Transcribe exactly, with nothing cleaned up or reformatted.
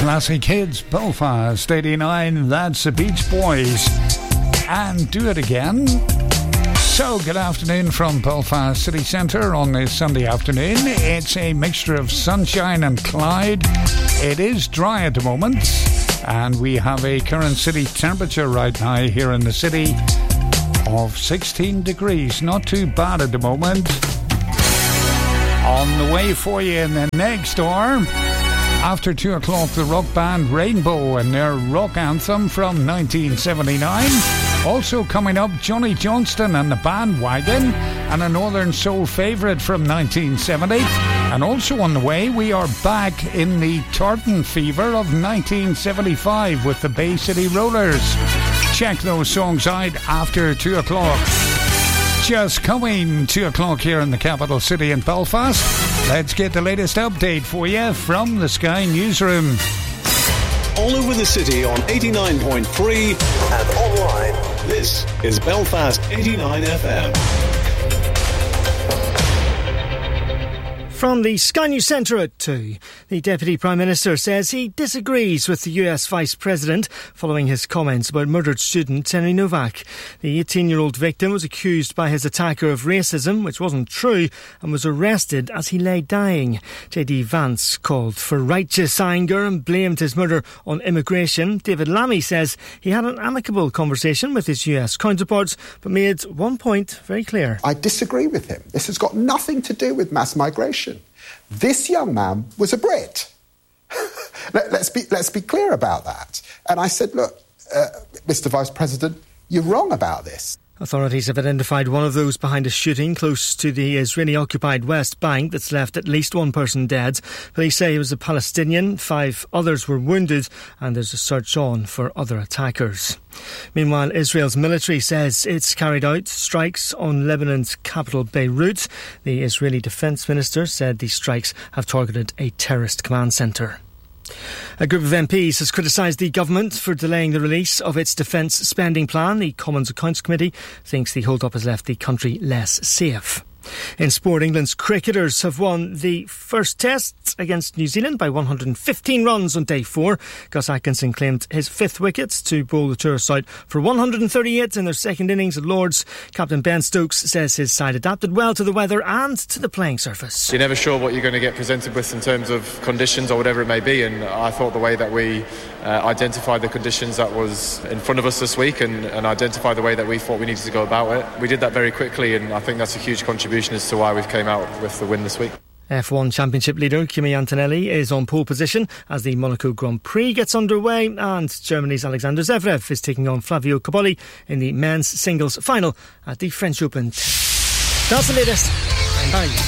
Classic hits, Belfast eighty-nine, that's the Beach Boys. And Do It Again. So, good afternoon from Belfast City Centre on this Sunday afternoon. It's a mixture of sunshine and cloud. It is dry at the moment, and we have a current city temperature right now here in the city of sixteen degrees. Not too bad at the moment. On the way for you in the next hour, after two o'clock, the rock band Rainbow and their rock anthem from nineteen seventy-nine. Also coming up, Johnny Johnston and the Bandwagon and a Northern Soul favourite from nineteen seventy. And also on the way, we are back in the tartan fever of nineteen seventy-five with the Bay City Rollers. Check those songs out after two o'clock. Just coming two o'clock here in the capital city in Belfast. Let's get the latest update for you from the Sky Newsroom. All over the city on eighty-nine point three and online. This is Belfast eighty-nine F M. From the Sky News Centre at two, the Deputy Prime Minister says he disagrees with the U S Vice President following his comments about murdered student Henry Novak. The eighteen-year-old victim was accused by his attacker of racism, which wasn't true, and was arrested as he lay dying. J D Vance called for righteous anger and blamed his murder on immigration. David Lammy says he had an amicable conversation with his U S counterparts, but made one point very clear. I disagree with him. This has got nothing to do with mass migration. This young man was a Brit. Let, let's be let's be clear about that. And I said, look, uh, Mister Vice President, you're wrong about this. Authorities have identified one of those behind a shooting close to the Israeli-occupied West Bank that's left at least one person dead. Police say he was a Palestinian, five others were wounded, and there's a search on for other attackers. Meanwhile, Israel's military says it's carried out strikes on Lebanon's capital Beirut. The Israeli Defence Minister said these strikes have targeted a terrorist command centre. A group of M Ps has criticised the government for delaying the release of its defence spending plan. The Commons Accounts Committee thinks the hold-up has left the country less safe. In sport, England's cricketers have won the first test against New Zealand by one hundred fifteen runs on day four. Gus Atkinson claimed his fifth wicket to bowl the tourists out for one hundred thirty-eight in their second innings at Lord's. Captain Ben Stokes says his side adapted well to the weather and to the playing surface. You're never sure what you're going to get presented with in terms of conditions or whatever it may be, and I thought the way that we uh, identified the conditions that was in front of us this week and, and identified the way that we thought we needed to go about it, we did that very quickly, and I think that's a huge contribution as to why we've came out with the win this week. F one Championship leader Kimi Antonelli is on pole position as the Monaco Grand Prix gets underway, and Germany's Alexander Zverev is taking on Flavio Cobolli in the men's singles final at the French Open. That's the latest. Bye.